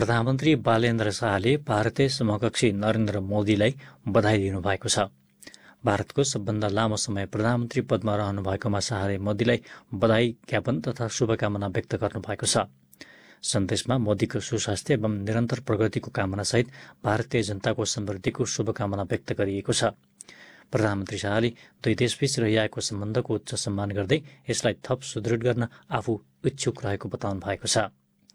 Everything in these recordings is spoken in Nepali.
प्रधानमन्त्री बालेन्द्र शाहले भारतीय समकक्षी नरेन्द्र मोदीलाई बधाई दिनुभएको छ। भारतको सबभन्दा लामो समय प्रधानमन्त्री पदमा रहनुभएकोमा शाहले मोदीलाई बधाई ज्ञापन तथा शुभकामना व्यक्त गर्नुभएको छ। सन्देशमा मोदीको सुस्वास्थ्य एवं निरन्तर प्रगतिको कामनासहित भारतीय जनताको समृद्धिको शुभकामना व्यक्त गरिएको छ। प्रधानमन्त्री शाहले दुई देशबीच रहिआएको सम्बन्धको उच्च सम्मान गर्दै यसलाई थप सुदृढ गर्न आफू इच्छुक रहेको बताउनु भएको छ।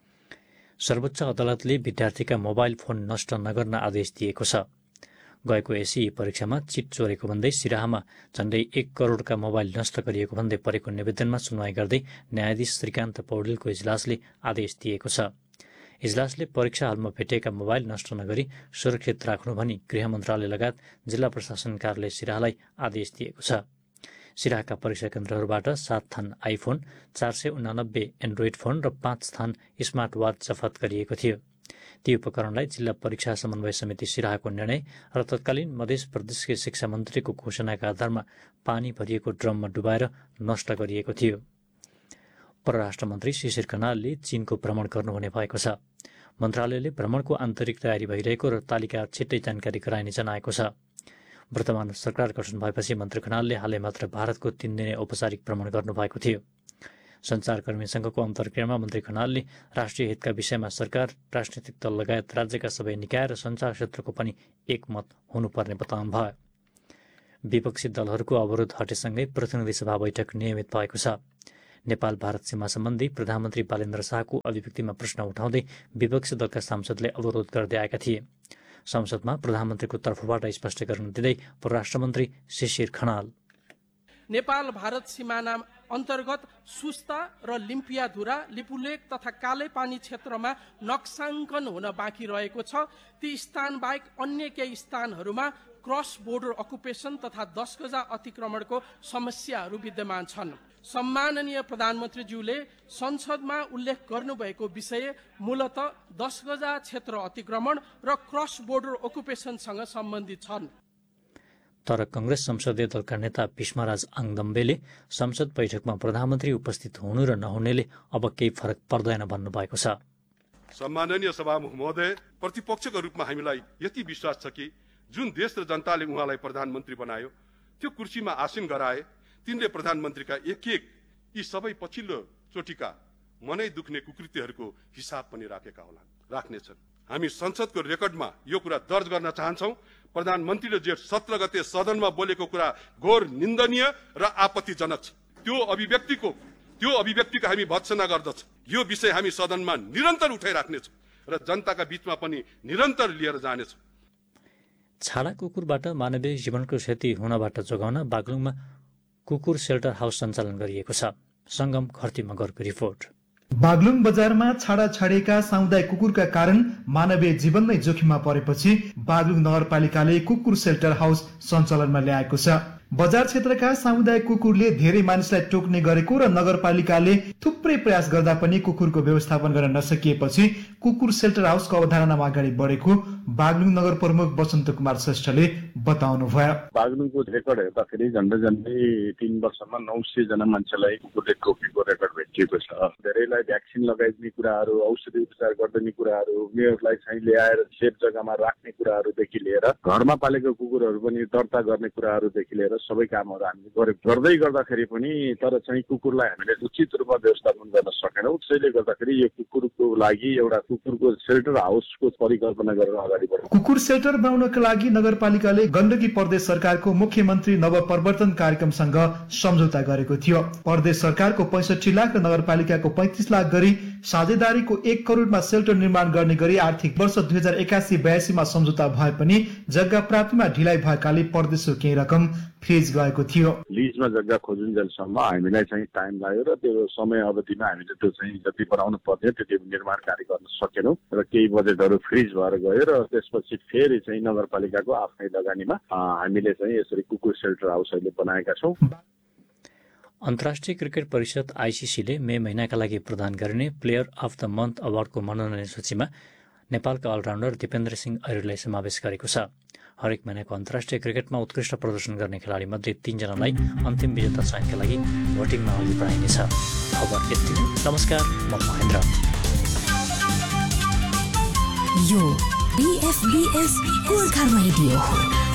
सर्वोच्च अदालतले विद्यार्थीका मोबाइल फोन नष्ट नगर्न आदेश दिएको छ। गएको एसई परीक्षामा चिट चोरेको भन्दै सिराहामा झण्डै 1 करोडका मोबाइल नष्ट गरिएको भन्दै परेको निवेदनमा सुनवाई गर्दै न्यायाधीश श्रीकान्त पौडेलको इजलासले आदेश दिएको छ। इजलासले परीक्षा हलमा भेटिएका मोबाइल नष्ट नगरी सुरक्षित राख्नु भनी गृह मन्त्रालय लगायत जिल्ला प्रशासन कार्यालय सिराहालाई आदेश दिएको छ। सिराहाका परीक्षा केन्द्रहरूबाट 7 थान आइफोन, 489 एन्ड्रोइड फोन र 5 थान स्मार्ट वाच जफत गरिएको थियो। ती उपकरणलाई जिल्ला परीक्षा समन्वय समिति सिराहाको निर्णय र तत्कालीन मध्य प्रदेशकै शिक्षा मन्त्रीको घोषणाका आधारमा पानी भरिएको ड्रममा डुबाएर नष्ट गरिएको थियो। परराष्ट्र मन्त्री शिशिर खनालले चीनको भ्रमण गर्नुहुने भएको छ। मन्त्रालयले भ्रमणको आन्तरिक तयारी भइरहेको र तालिका छिट्टै जानकारी गराइने जनाएको छ। वर्तमान सरकार गठन भएपछि मन्त्री खनालले हालै मात्र भारतको 3 दिने औपचारिक भ्रमण गर्नुभएको थियो। सञ्चारकर्मी संघको अन्तर्क्रियामा मन्त्री खनालले राष्ट्रिय हितका विषयमा सरकार, राजनीतिक दल लगायत राज्यका सबै निकाय र सञ्चार क्षेत्रको पनि एकमत हुनुपर्ने बताउनु भयो। विपक्षी दलहरूको अवरोध हटेसँगै प्रतिनिधि सभा बैठक नियमित भएको छ। नेपाल भारत सीमा सम्बन्धी प्रधानमन्त्री बालेन्द्र शाहको अभिव्यक्तिमा प्रश्न उठाउँदै विपक्षी दलका सांसदले अवरोध गर्दै आएका थिए। संसदमा प्रधानमन्त्रीको तर्फबाट स्पष्टीकरण दिँदै परराष्ट्र मन्त्री शिशिर खनाल, नेपाल भारत सिमाना अन्तर्गत सुस्ता र लिम्पियाधुरा, लिपुलेक तथा कालेपानी क्षेत्रमा नक्साङ्कन हुन बाँकी रहेको छ। ती स्थान बाहेक अन्य केही स्थानहरूमा क्रस बोर्डर अकुपेसन तथा 10 गजा अतिक्रमणको समस्याहरू विद्यमान छन्। सम्माननीय प्रधानमन्त्रीज्यूले संसदमा उल्लेख गर्नुभएको विषय मूलत 10 गजा क्षेत्र अतिक्रमण र क्रस बोर्डर अकुपेसनसँग सम्बन्धित छन्। तर कंग्रेस संसदीय दलका नेता भीष्मराज आङदम्बेले संसद बैठकमा प्रधानमन्त्री उपस्थित हुनु र नहुनेले अब केही फरक पर्दैन भन्नुभएको छ। सम्माननीय सभामुख महोदय, प्रतिपक्षको रूपमा हामीलाई यति विश्वास छ कि जुन देश र जनताले उहाँलाई प्रधानमन्त्री बनायो, त्यो कुर्सीमा आसीन गराए, तिनले प्रधानमन्त्रीका एक यी सबै पछिल्लो चोटिका मनै दुख्ने कुकृत्यहरूको हिसाब पनि राख्नेछन्। हामी संसदको रेकर्डमा यो कुरा दर्ज गर्न चाहन्छौं। प्रधानमन्त्रीले जेठ 17 गते सदनमा बोलेको कुरा घोर निन्दनीय र आपत्तिजनक छ। त्यो अभिव्यक्तिको हामी भत्सना गर्दछ। यो विषय हामी सदनमा निरन्तर उठाइराख्नेछौँ र जनताका बीचमा पनि निरन्तर लिएर जानेछौँ। छाडा कुकुरबाट मानवीय जीवनको क्षति हुनबाट जोगाउन बागलुङमा कुकुर सेल्टर हाउस सञ्चालन गरिएको छ। संगम खर्ती मगरको रिपोर्ट। बागलुङ बजारमा छाडा छाडिएका सामुदायिक कुकुरका कारण मानवीय जीवन नै जोखिममा परेपछि बागलुङ नगरपालिकाले कुकुर सेल्टर हाउस सञ्चालनमा ल्याएको छ। बजार क्षेत्रका सामुदायिक कुकुरले धेरै मानिसलाई टोक्ने गरेको र नगरपालिकाले थुप्रै प्रयास गर्दा पनि कुकुरको व्यवस्थापन गर्न नसकिएपछि कुकुर सेल्टर हाउसको अवधारणामा अगाडि बढेको बागलुङ नगर प्रमुख बसन्त कुमार श्रेष्ठले बताउनु भयो। बागलुङको रेकर्ड हेर्दाखेरि झन्डै 3 वर्षमा 900 जना मान्छेलाई कुकुरले टोकेको रेकर्ड भेटिएको छ। धेरैलाई भ्याक्सिन लगाइदिने कुराहरू, औषधि उपचार गरिदिने कुराहरू, उनीहरूलाई चाहिँ ल्याएर सेफ जग्गामा राख्ने कुराहरूदेखि लिएर घरमा पालेको कुकुरहरू पनि दर्ता गर्ने कुराहरूदेखि लिएर सबै कामहरू हामीले गर्दै गर्दाखेरि पनि तर चाहिँ कुकुरलाई हामीले उचित रूपमा व्यवस्थापन गर्न सकेनौँ। त्यसैले गर्दाखेरि यो कुकुरको लागि एउटा कुकुरको सेल्टर हाउसको परिकल्पना गरेर अगाडि बढ्यौँ। कुकुर सेल्टर बनाउनका लागि नगरपालिकाले गण्डकी प्रदेश सरकारको मुख्यमन्त्री नवपरिवर्तन कार्यक्रमसँग सम्झौता गरेको थियो। प्रदेश सरकारको 65 लाख र नगरपालिकाको 35 लाख गरी साझेदारीको 1 करोडमा सेल्टर निर्माण गर्ने गरी आर्थिक वर्ष 2081-82 मा सम्झौता भए पनि जग्गा प्राप्तिमा ढिलाइ भएकाले प्रदेशको केही रकम फ्रिज गएको थियो। लिजमा जग्गा खोजुन्जेलसम्म हामीलाई चाहिँ टाइम लाग्यो र त्यो समय अवधिमा हामीले त्यो चाहिँ जति बनाउनु पर्थ्यो त्यति निर्माण कार्य गर्न सकेनौँ र केही बजेटहरू फ्रिज भएर गयो र त्यसपछि फेरि चाहिँ नगरपालिकाको आफ्नै लगानीमा हामीले चाहिँ यसरी कुकुर सेल्टर हाउस अहिले बनाएका छौँ। अन्तर्राष्ट्रिय क्रिकेट परिषद आइसिसीले मे महिनाका लागि प्रदान गरिने प्लेयर अफ द मन्थ अवार्डको मनोनयन सूचीमा नेपालका अलराउन्डर दिपेन्द्र सिंह ऐरीलाई समावेश गरेको छ। हरेक महिनाको अन्तर्राष्ट्रिय क्रिकेटमा उत्कृष्ट प्रदर्शन गर्ने खेलाडी मध्ये 3 जनालाई अन्तिम विजेता चयनका लागि भोटिङमा अघि बढाइनेछ। खबर यति नै। नमस्कार, म महेन्द्र। यो BFBS गोर्खा रेडियो हो।